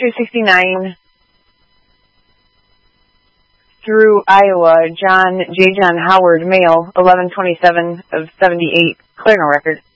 269 through Iowa, John J. John Howard, male, 11/27 of 78, clearing record.